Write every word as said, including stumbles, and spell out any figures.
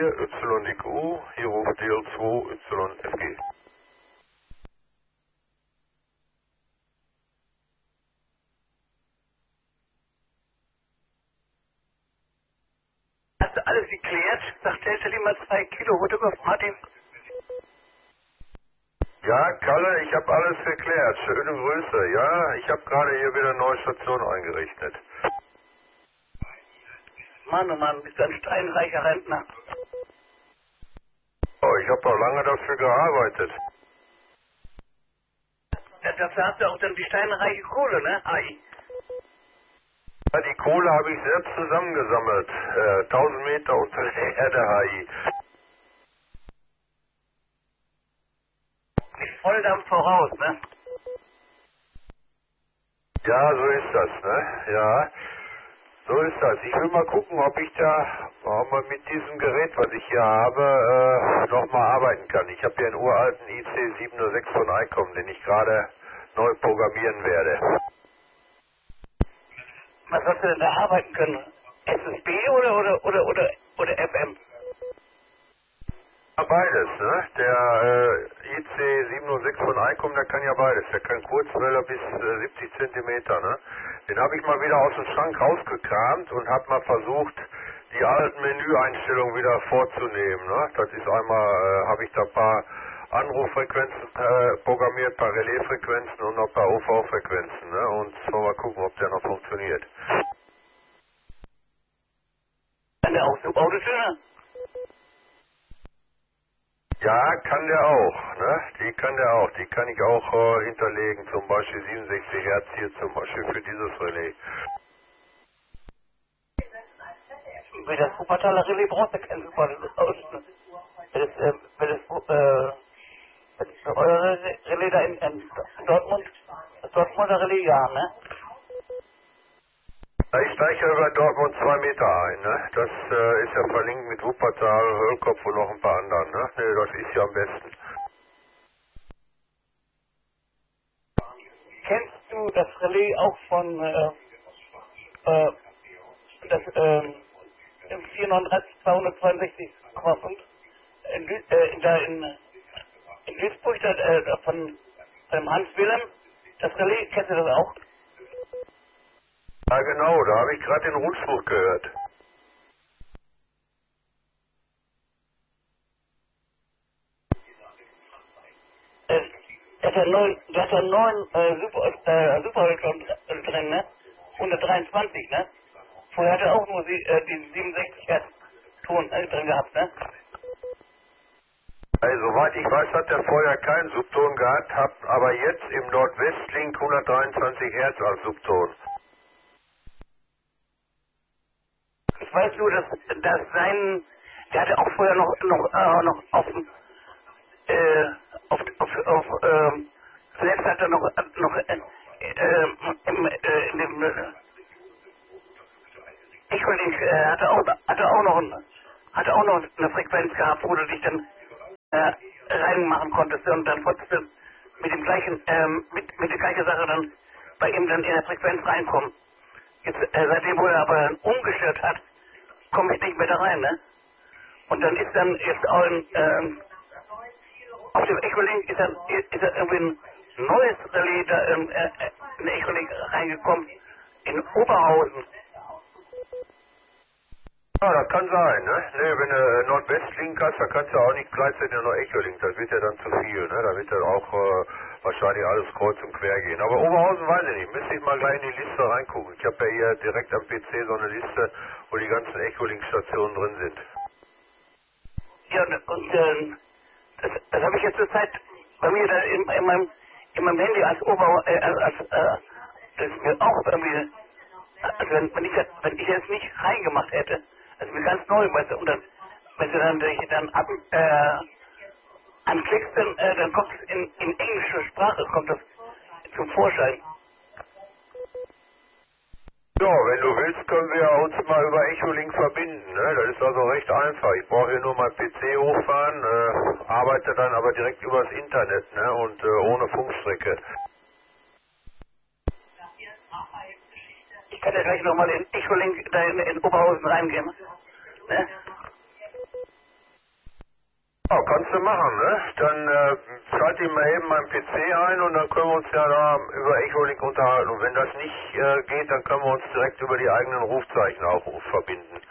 vier Y N U, hier ruft D L zwei Y F G. Hast du alles geklärt? Sagt Delta Lima zwei Kilo Rotokopf Martin. Ja, Kalle, ich habe alles geklärt. Schöne Grüße. Ja, ich habe gerade hier wieder eine neue Station eingerichtet. Mann, oh Mann, bist du ein steinreicher Rentner. Oh, ich habe auch lange dafür gearbeitet. Ja, dafür hast du auch dann die steinreiche Kohle, ne? Ai. Ja, die Kohle habe ich selbst zusammengesammelt. Äh, tausend Meter unter der Erde, H I. Nicht Volldampf voraus, ne? Ja, so ist das, ne? Ja, so ist das. Ich will mal gucken, ob ich da ob man mit diesem Gerät, was ich hier habe, äh, nochmal arbeiten kann. Ich habe hier einen uralten I C sieben null sechs von ICOM, den ich gerade neu programmieren werde. Was hast du denn da arbeiten können? S S B oder oder oder oder oder F M? Ja, beides, ne? Der äh, I C sieben null sechs von ICOM, der kann ja beides. Der kann Kurzwelle bis äh, siebzig Zentimeter, ne? Den habe ich mal wieder aus dem Schrank rausgekramt und habe mal versucht, die alten Menüeinstellungen wieder vorzunehmen, ne? Das ist einmal, äh, habe ich da ein paar Anruffrequenzen äh, programmiert, ein paar Relaisfrequenzen und noch ein paar O V-Frequenzen, ne? Und wollen wir mal gucken, ob der noch funktioniert. Kann der auch so Autotöne? Ja, kann der auch, ne? Die kann der auch. Die kann ich auch äh, hinterlegen, zum Beispiel siebenundsechzig Hertz hier zum Beispiel für dieses Relais. Wie das Wuppertaler Relais brauchst du kein Wuppertaler aus. Wenn das, äh, wenn das, äh, wenn das eure Relais da in, in Dortmund, das Dortmunder Relais, ja, ne? Ja, ich steige ja über Dortmund zwei Meter ein, ne? Das äh, ist ja verlinkt mit Wuppertal, Höllkopf und noch ein paar anderen, ne? Ne, das ist ja am besten. Kennst du das Relais auch von, äh, äh, das, ähm, vier neun drei zweihundertzweiundsechzig Komma fünf in, Lü- äh, in, da in, in Duisburg, da, äh, da von ähm, Hans Wilhelm, das Relais, kennst du das auch? Ja genau, da habe ich gerade den Rundspruch gehört. Äh, der hat ja neun, der hat ja neun äh, Super, äh, Superhelden drin, ne? hundertdreiundzwanzig, ne? Vorher hat er auch nur die, äh, die siebenundsechzig Hertz Ton äh, drin gehabt, ne? Also, soweit ich weiß, hat der vorher keinen Subton gehabt, hat aber jetzt im Nordwestlink hundertdreiundzwanzig Hertz als Subton. Ich weiß nur, dass, dass sein, der hatte auch vorher noch, noch, äh, noch auf dem, äh, auf, auf, auf, ähm, zuletzt hat er noch, noch, äh, äh, im, äh, in dem, äh, Echolink, äh, hatte auch, hatte auch noch, ein, hatte auch noch eine Frequenz gehabt, wo du dich dann, äh, reinmachen konntest und dann konntest du mit dem gleichen, ähm, mit, mit der gleichen Sache dann bei ihm dann in der Frequenz reinkommen. Jetzt, äh, seitdem, wo er aber umgestellt hat, komme ich nicht mehr da rein, ne? Und dann ist dann jetzt auch ein, ähm, auf dem Echolink ist dann, ist dann irgendwie ein neues Relais da ähm, äh, äh, in den Echolink reingekommen, in Oberhausen. Ja, das kann sein, ne? Ne, wenn du Nordwestlink hast, da kannst du auch nicht gleichzeitig noch Echolink, das wird ja dann zu viel, ne? Da wird dann auch äh, wahrscheinlich alles kreuz und quer gehen. Aber Oberhausen weiß ich nicht, müsste ich mal gleich in die Liste reingucken. Ich habe ja hier direkt am P C so eine Liste, wo die ganzen Echolink-Stationen drin sind. Ja, und, und ähm, das, das habe ich jetzt zur Zeit bei mir da in, in, meinem, in meinem Handy als Ober, äh, als, äh, das ist mir auch irgendwie, also wenn, wenn ich das, wenn ich das nicht reingemacht hätte, das ist mir ganz neu, weißt du, und dann, wenn du dann, dich dann ab, äh, anklickst, dann, äh, dann kommt es in, in englischer Sprache, kommt das zum Vorschein. Ja, wenn du willst, können wir uns mal über Echolink verbinden, ne? Das ist also recht einfach. Ich brauche hier nur mal P C hochfahren, äh, arbeite dann aber direkt übers Internet, ne? Und äh, ohne Funkstrecke. Ich kann ja gleich nochmal in Echolink da in, in Oberhausen reingehen. Ne? Ja, kannst du machen, ne? Dann äh, schalte ich mal eben meinen P C ein und dann können wir uns ja da über Echolink unterhalten. Und wenn das nicht äh, geht, dann können wir uns direkt über die eigenen Rufzeichen auch verbinden.